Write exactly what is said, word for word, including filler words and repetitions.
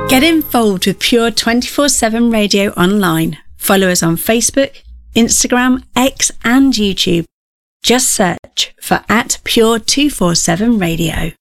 Get involved with Pure twenty-four seven Radio online. Follow us on Facebook, Instagram, X and YouTube. Just search for at Pure two forty-seven Radio.